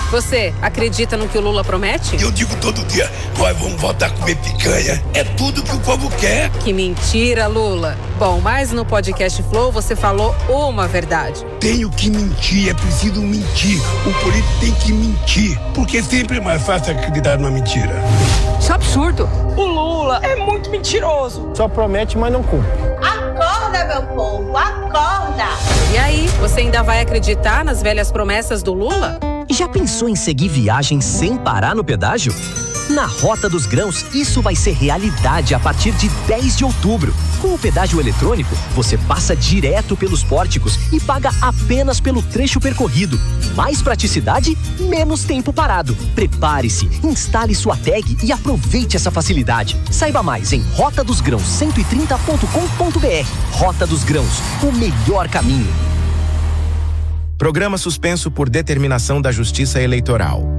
Você acredita no que o Lula promete? Eu digo todo dia, nós vamos voltar a comer picanha. É tudo que o povo quer. Que mentira, Lula. Bom, mas no podcast Flow você falou uma verdade. Tenho que mentir, é preciso mentir. O político tem que mentir, porque sempre é mais fácil acreditar numa mentira. Isso é absurdo. O Lula é muito mentiroso. Só promete, mas não cumpre. Acorda, meu povo, acorda! E aí, você ainda vai acreditar nas velhas promessas do Lula? Já pensou em seguir viagem sem parar no pedágio? Na Rota dos Grãos, isso vai ser realidade a partir de 10 de outubro. Com o pedágio eletrônico, você passa direto pelos pórticos e paga apenas pelo trecho percorrido. Mais praticidade, menos tempo parado. Prepare-se, instale sua tag e aproveite essa facilidade. Saiba mais em rotadosgrãos130.com.br. Rota dos Grãos, o melhor caminho. Programa suspenso por determinação da Justiça Eleitoral.